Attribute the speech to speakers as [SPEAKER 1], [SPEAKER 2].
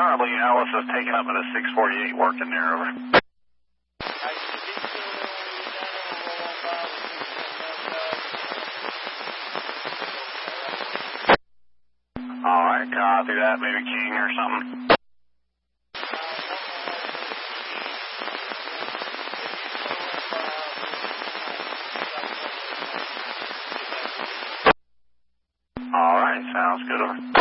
[SPEAKER 1] Charlie, Alice is taking up at a 648 working there. Over. All right, copy that. Maybe King or something. All right, sounds good. Over.